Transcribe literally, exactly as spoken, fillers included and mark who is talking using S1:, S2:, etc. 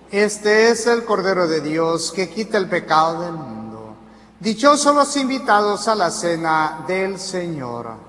S1: Este es el Cordero de Dios que quita el pecado del mundo. Dichosos los invitados a la cena del Señor.